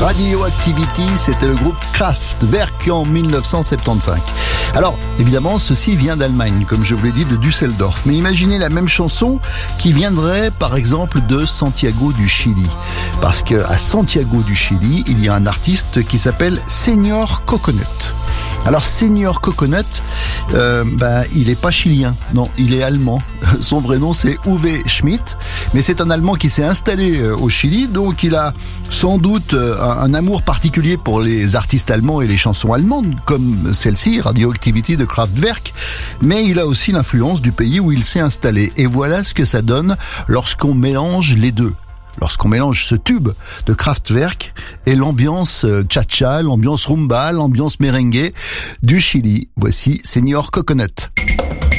Radioactivity, c'était le groupe Kraftwerk en 1975. Alors, évidemment, ceci vient d'Allemagne, comme je vous l'ai dit, de Düsseldorf. Mais imaginez la même chanson qui viendrait, par exemple, de Santiago du Chili. Parce que à Santiago du Chili, il y a un artiste qui s'appelle Señor Coconut. Alors, Señor Coconut, il est pas chilien. Non, il est allemand. Son vrai nom, c'est Uwe Schmidt. Mais c'est un Allemand qui s'est installé au Chili. Donc, il a sans doute un amour particulier pour les artistes allemands et les chansons allemandes, comme celle-ci, Radioactivity de Kraftwerk. Mais il a aussi l'influence du pays où il s'est installé. Et voilà ce que ça donne lorsqu'on mélange les deux. Lorsqu'on mélange ce tube de Kraftwerk et l'ambiance cha-cha, l'ambiance rumba, l'ambiance merengue du Chili. Voici Señor Coconut.